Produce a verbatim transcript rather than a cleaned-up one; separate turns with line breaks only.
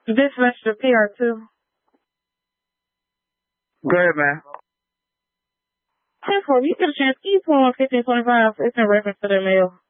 This Mister P R two.
Go ahead, man.
ten four, you get a chance, can you pull on fifteen twenty-five? It's in reference to the mail.